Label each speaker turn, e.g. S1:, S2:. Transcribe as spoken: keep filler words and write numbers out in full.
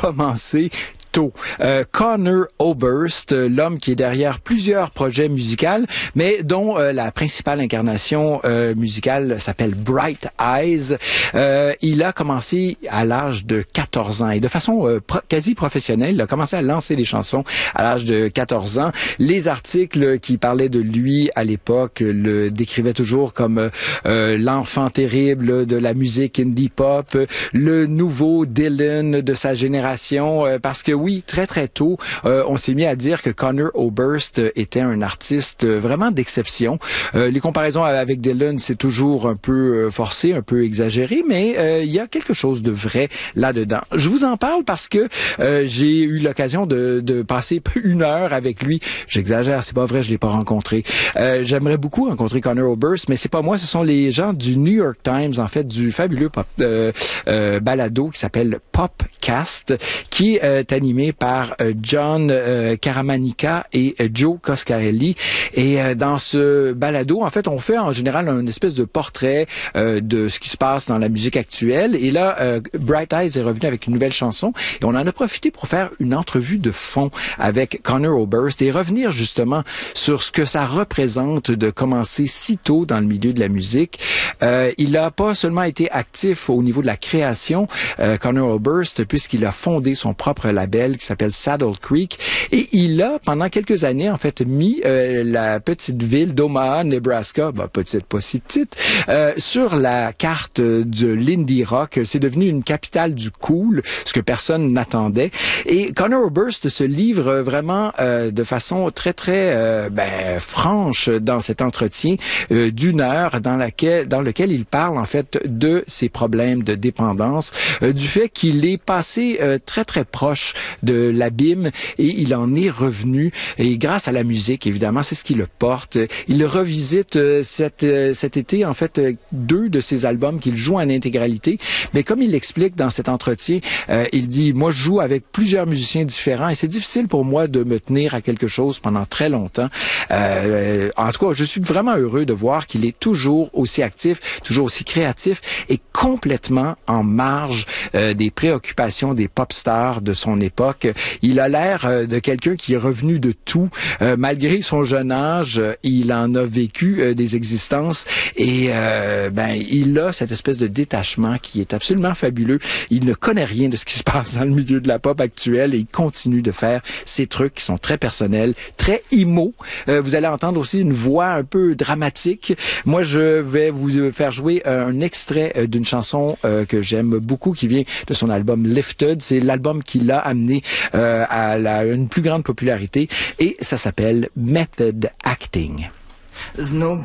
S1: commencé tôt. Euh, Conor Oberst, l'homme qui est derrière plusieurs projets musicaux, mais dont euh, la principale incarnation euh, musicale s'appelle Bright Eyes. Euh, il a commencé à l'âge de quatorze ans et de façon euh, pro- quasi professionnelle. Il a commencé à lancer des chansons à l'âge de quatorze ans. Les articles qui parlaient de lui à l'époque le décrivaient toujours comme euh, l'enfant terrible de la musique indie pop, le nouveau Dylan de sa génération, euh, parce que oui, très très tôt, euh, on s'est mis à dire que Conor Oberst était un artiste vraiment d'exception. Euh, les comparaisons avec Dylan, c'est toujours un peu forcé, un peu exagéré, mais euh, il y a quelque chose de vrai là-dedans. Je vous en parle parce que euh, j'ai eu l'occasion de, de passer une heure avec lui. J'exagère, c'est pas vrai, je l'ai pas rencontré. Euh, j'aimerais beaucoup rencontrer Conor Oberst, mais c'est pas moi, ce sont les gens du New York Times, en fait, du fabuleux pop, euh, euh, balado qui s'appelle Popcast, qui est animé par euh, John euh, Caramanica et euh, Joe Coscarelli. Et euh, dans ce balado, en fait, on fait en général une espèce de portrait euh, de ce qui se passe dans la musique actuelle. Et là, euh, Bright Eyes est revenu avec une nouvelle chanson. Et on en a profité pour faire une entrevue de fond avec Conor Oberst et revenir justement sur ce que ça représente de commencer si tôt dans le milieu de la musique. Euh, il n'a pas seulement été actif au niveau de la création, euh, Conor Oberst, puisqu'il a fondé son propre label qui s'appelle Saddle Creek, et il a pendant quelques années en fait mis euh, la petite ville d'Omaha, Nebraska, bah, petite pas si petite, euh, sur la carte de l'indie rock. C'est devenu une capitale du cool, ce que personne n'attendait. Et Conor Oberst se livre vraiment euh, de façon très très euh, ben, franche dans cet entretien euh, d'une heure dans laquelle dans lequel il parle en fait de ses problèmes de dépendance, euh, du fait qu'il est passé euh, très très proche de l'abîme et il en est revenu, et grâce à la musique évidemment, c'est ce qui le porte. Il revisite euh, cet, euh, cet été en fait euh, deux de ses albums qu'il joue en intégralité, mais comme il l'explique dans cet entretien, euh, il dit: moi je joue avec plusieurs musiciens différents et c'est difficile pour moi de me tenir à quelque chose pendant très longtemps. Euh, en tout cas, je suis vraiment heureux de voir qu'il est toujours aussi actif, toujours aussi créatif et complètement en marge euh, des préoccupations des pop stars de son époque. Il a l'air euh, de quelqu'un qui est revenu de tout. Euh, malgré son jeune âge, euh, il en a vécu euh, des existences et euh, ben il a cette espèce de détachement qui est absolument fabuleux. Il ne connaît rien de ce qui se passe dans le milieu de la pop actuelle et il continue de faire ces trucs qui sont très personnels, très emo. Euh, vous allez entendre aussi une voix un peu dramatique. Moi, je vais vous faire jouer un extrait euh, d'une chanson euh, que j'aime beaucoup qui vient de son album Lifted. C'est l'album qui l'a amené euh, à la, une plus grande popularité et ça s'appelle Method Acting. There's no